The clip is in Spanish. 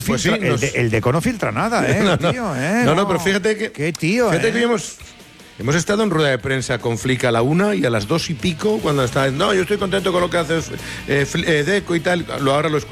Pues sí, el Deco no filtra nada, tío, No, pero fíjate que... Qué tío, Fíjate que hemos estado en rueda de prensa con Flick a la 1 y a las 2 y pico, cuando está... No, yo estoy contento con lo que hace Deco y tal. Ahora lo escucho